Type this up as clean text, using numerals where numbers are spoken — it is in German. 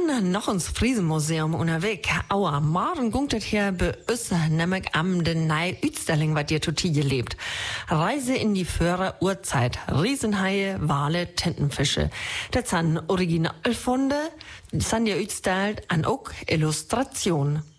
bin noch ins Friesenmuseum unterwegs. Aua, morgen gungt es hier bei uns nämlich am den neue Utstellung, was dir total gelebt. Reise in die frühere Urzeit. Riesenhaie, Wale, Tintenfische. Das sind Originalfunde, das sind ja utstellt an auch Illustrationen.